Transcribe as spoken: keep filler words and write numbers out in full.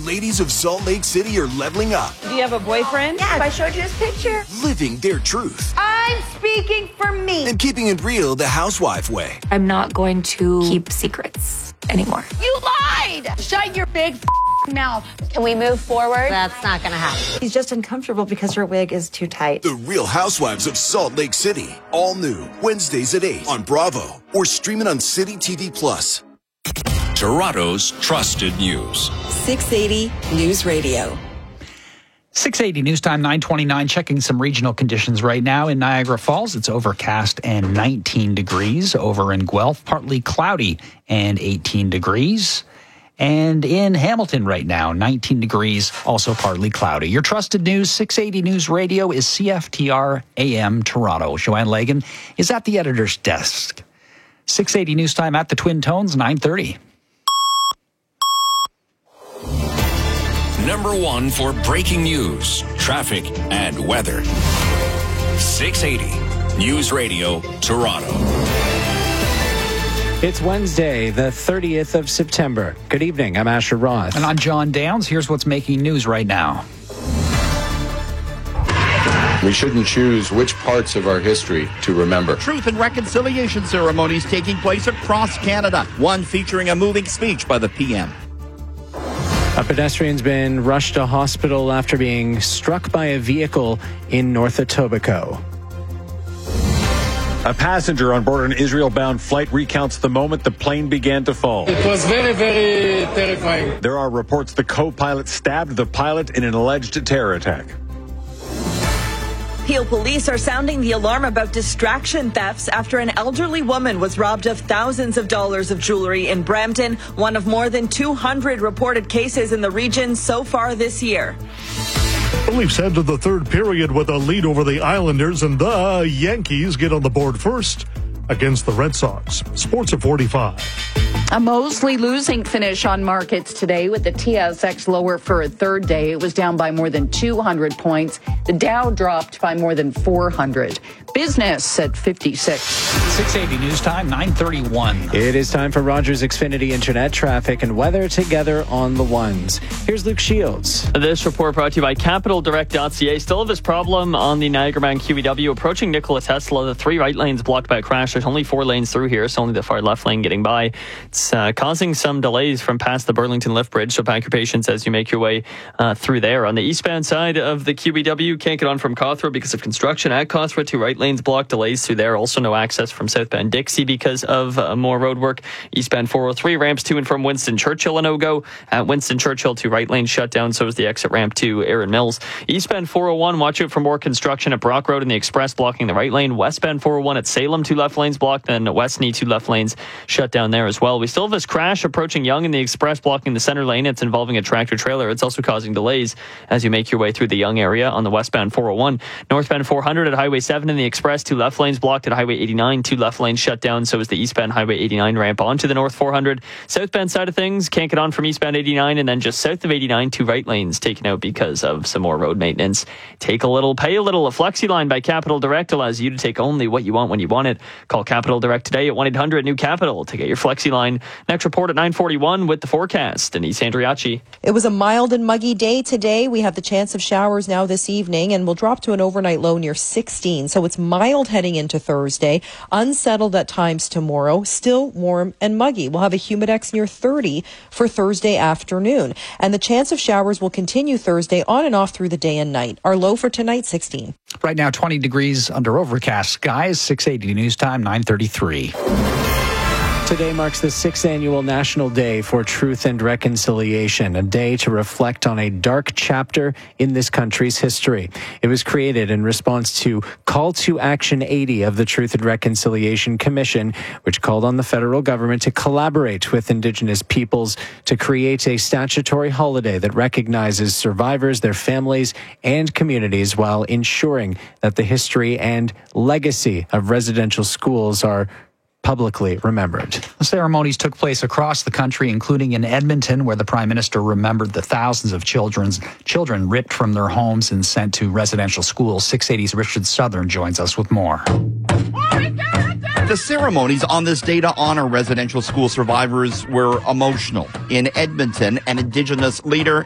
ladies of Salt Lake City are leveling up. Do you have a boyfriend? Yes, I showed you his picture. Living their truth. I'm speaking for me. And keeping it real the housewife way. I'm not going to keep secrets anymore. You lied! Shut your big f- mouth. Can we move forward? That's not gonna happen. He's just uncomfortable because her wig is too tight. The Real Housewives of Salt Lake City. All new. Wednesdays at eight on Bravo. Or streaming on City T V Plus. Toronto's trusted news. six eighty News Radio. six eighty News Time, nine twenty-nine. Checking some regional conditions right now. In Niagara Falls, it's overcast and nineteen degrees. Over in Guelph, partly cloudy and eighteen degrees. And in Hamilton right now, nineteen degrees, also partly cloudy. Your trusted news, six eighty News Radio, is C F T R A M Toronto. Joanne Lagan is at the editor's desk. six eighty News Time at the Twin Tones, nine thirty. Number one for breaking news, traffic, and weather. six eighty News Radio, Toronto. It's Wednesday, the thirtieth of September. Good evening, I'm Asher Roth. And I'm John Downs. Here's what's making news right now. We shouldn't choose which parts of our history to remember. Truth and reconciliation ceremonies taking place across Canada. One featuring a moving speech by the P M. A pedestrian's been rushed to hospital after being struck by a vehicle in North Etobicoke. A passenger on board an Israel-bound flight recounts the moment the plane began to fall. It was very, very terrifying. There are reports the co-pilot stabbed the pilot in an alleged terror attack. Peel police are sounding the alarm about distraction thefts after an elderly woman was robbed of thousands of dollars of jewelry in Brampton, one of more than two hundred reported cases in the region so far this year. The Leafs head to the third period with a lead over the Islanders, and the Yankees get on the board first against the Red Sox. Sports at forty-five. A mostly losing finish on markets today with the T S X lower for a third day. It was down by more than two hundred points. The Dow dropped by more than four hundred. Business at fifty-six. six eighty News Time, nine thirty-one. It is time for Rogers Xfinity Internet traffic and weather together on the ones. Here's Luke Shields. This report brought to you by Capital Direct dot C A. Still have this problem on the Niagara Mountain Q E W approaching Nikola Tesla. The three right lanes blocked by a crash. There's only four lanes through here, so only the far left lane getting by. It's uh, causing some delays from past the Burlington Lift Bridge, so pack your patience as you make your way uh, through there. On the eastbound side of the Q E W, can't get on from Cawthra because of construction at Cawthra. Two right lanes blocked, delays through there. Also no access from southbound Dixie because of uh, more road work. Eastbound four oh three, ramps to and from Winston Churchill a no-go. At Winston Churchill, two right lanes shut down, so is the exit ramp to Erin Mills. Eastbound four oh one, watch out for more construction at Brock Road and the Express blocking the right lane. Westbound four oh one at Salem, two left lanes blocked, and Westney, two left lanes shut down there as well. We still have this crash approaching Yonge in the Express blocking the center lane. It's involving a tractor trailer. It's also causing delays as you make your way through the Yonge area on the westbound four oh one. Northbound four hundred at Highway seven in the Express, two left lanes blocked at Highway eighty-nine, two left lanes shut down, so is the eastbound Highway eighty-nine ramp onto the North four hundred. Southbound side of things, can't get on from eastbound eighty-nine, and then just south of eighty-nine, two right lanes taken out because of some more road maintenance. Take a little, pay a little. A Flexi line by Capital Direct allows you to take only what you want when you want it. Call Capital Direct today at one eight hundred new capital to get your Flexi line. Next report at nine forty-one with the forecast. Denise Andriacci. It was a mild and muggy day today. We have the chance of showers now this evening, and we'll drop to an overnight low near sixteen. So it's mild heading into Thursday, unsettled at times tomorrow, still warm and muggy. We'll have a humidex near thirty for Thursday afternoon. And the chance of showers will continue Thursday on and off through the day and night. Our low for tonight, sixteen. Right now, twenty degrees under overcast skies. six eighty News Time, nine thirty-three. Today marks the sixth annual National Day for Truth and Reconciliation, a day to reflect on a dark chapter in this country's history. It was created in response to Call to Action eighty of the Truth and Reconciliation Commission, which called on the federal government to collaborate with Indigenous peoples to create a statutory holiday that recognizes survivors, their families, and communities while ensuring that the history and legacy of residential schools are publicly remembered. The ceremonies took place across the country, including in Edmonton, where the Prime Minister remembered the thousands of children's, children ripped from their homes and sent to residential schools. six eighty's Richard Southern joins us with more. The ceremonies on this day to honor residential school survivors were emotional. In Edmonton, an Indigenous leader